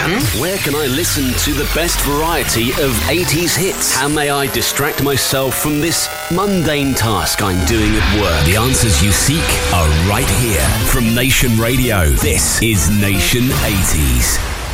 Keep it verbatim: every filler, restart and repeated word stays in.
Sam. Where can I listen to the best variety of eighties hits? How may I distract myself from this mundane task I'm doing at work? The answers you seek are right here. From Nation Radio, this is Nation eighties.